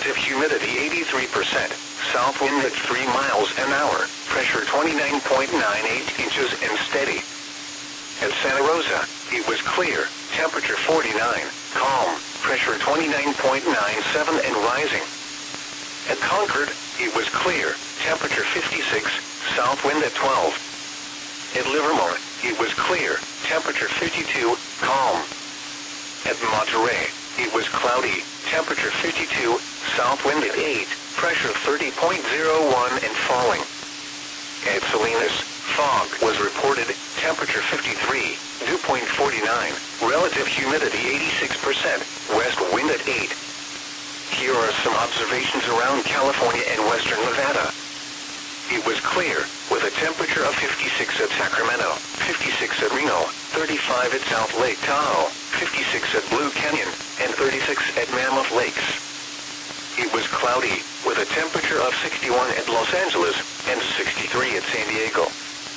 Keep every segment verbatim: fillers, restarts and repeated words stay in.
Relative humidity eighty-three percent. South wind at three miles an hour. Pressure twenty-nine point nine eight inches and steady. At Santa Rosa, it was clear. Temperature forty-nine. Calm. Pressure twenty-nine point nine seven and rising. At Concord, it was clear. Temperature fifty-six. South wind at twelve. At Livermore, it was clear. Temperature fifty-two. Calm. At Monterey, it was cloudy. Temperature fifty-two. South wind at eight. Pressure thirty point zero one and falling. At Salinas, fog was reported. Temperature fifty-three. Dew point forty-nine. Relative humidity eighty-six percent. West wind at eight. Here are some observations around California and western Nevada. It was clear, with a temperature of fifty-six at Sacramento, fifty-six at Reno, thirty-five at South Lake Tahoe, fifty-six at Blue Canyon, and thirty-six at Mammoth Lakes. It was cloudy, with a temperature of sixty-one at Los Angeles, and sixty-three at San Diego.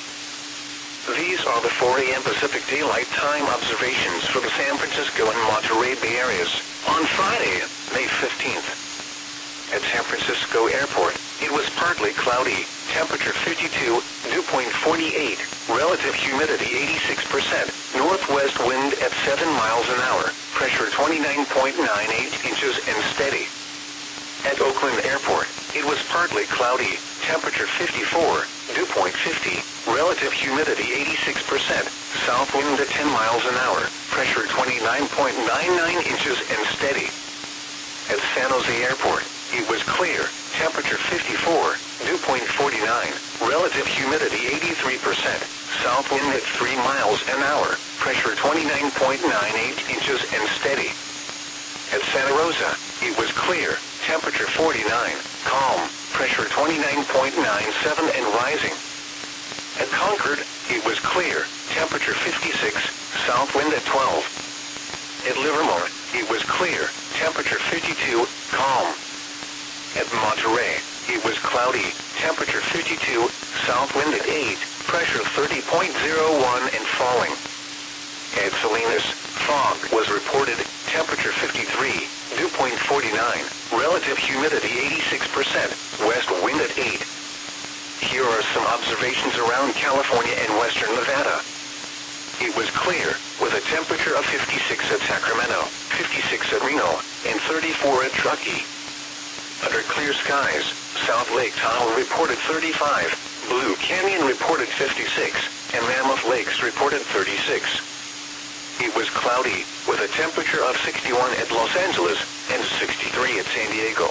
These are the four A M Pacific Daylight Time observations for the San Francisco and Monterey Bay areas, on Friday, May fifteenth. At San Francisco Airport, it was partly cloudy, temperature fifty-two, dew point forty-eight, relative humidity eighty-six percent, northwest wind at seven miles an hour, pressure twenty-nine point nine eight inches and steady. At Oakland Airport, it was partly cloudy, temperature fifty-four, dew point fifty, relative humidity eighty-six percent, south wind at ten miles an hour, pressure twenty-nine point nine nine inches and steady. At San Jose Airport, it was clear, temperature fifty-four, dew point forty-nine, relative humidity eighty-three percent, south wind at three miles an hour, pressure twenty-nine point nine eight inches and steady. At Santa Rosa, it was clear, temperature forty-nine, calm, pressure twenty-nine point nine seven and rising. At Concord, it was clear, temperature fifty-six, south wind at twelve. At Livermore, it was clear, temperature fifty-two, calm. At Monterey, it was cloudy, temperature fifty-two, south wind at eight, pressure thirty point zero one and falling. At Salinas, fog was reported, temperature fifty-three, dew point forty-nine, relative humidity eighty-six percent, west wind at eight. Here are some observations around California and western Nevada. It was clear, with a temperature of fifty-six at Sacramento, fifty-six at Reno, and thirty-four at Truckee. Under clear skies, South Lake Tahoe reported thirty-five, Blue Canyon reported fifty-six, and Mammoth Lakes reported thirty-six. It was cloudy, with a temperature of sixty-one at Los Angeles, and sixty-three at San Diego.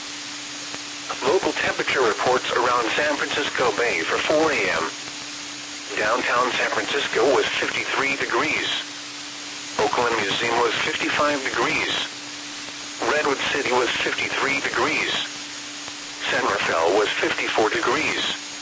Local temperature reports around San Francisco Bay for four A M Downtown San Francisco was fifty-three degrees. Oakland Museum was fifty-five degrees. Redwood City was fifty-three degrees. San Rafael was fifty-four degrees.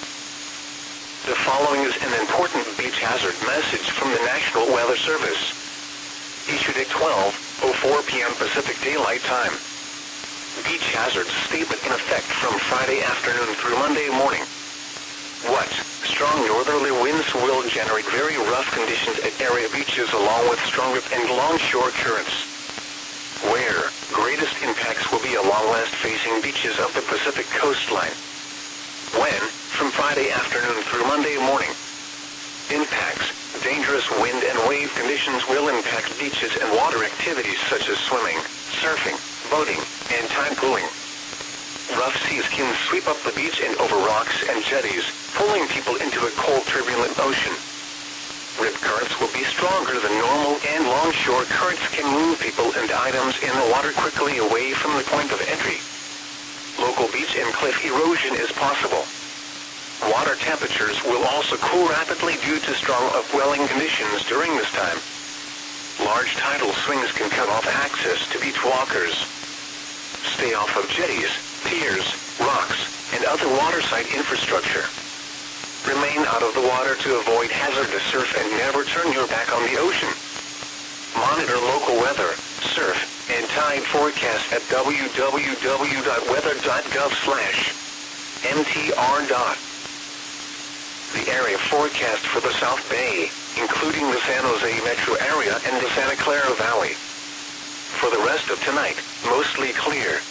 The following is an important beach hazard message from the National Weather Service. Issued at twelve oh four p m Pacific Daylight Time. Beach hazard statement in effect from Friday afternoon through Monday morning. What? Strong northerly winds will generate very rough conditions at area beaches along with stronger and longshore currents. Where? Greatest impacts will be along west-facing beaches of the Pacific coastline. When? From Friday afternoon through Monday morning. Impacts. Dangerous wind and wave conditions will impact beaches and water activities such as swimming, surfing, boating, and tide pooling. Rough seas can sweep up the beach and over rocks and jetties, pulling people into a cold, turbulent ocean. Rip currents will be stronger than normal, and longshore currents can move people and items in the water quickly away from the point of entry. Local beach and cliff erosion is possible. Water temperatures will also cool rapidly due to strong upwelling conditions during this time. Large tidal swings can cut off access to beach walkers. Stay off of jetties, piers, rocks, and other waterside infrastructure. Remain out of the water to avoid hazardous surf and never turn your back on the ocean. Monitor local weather, surf, and tide forecast at w w w dot weather dot gov slash m t r. The area forecast for the South Bay, including the San Jose metro area and the Santa Clara Valley. For the rest of tonight, mostly clear.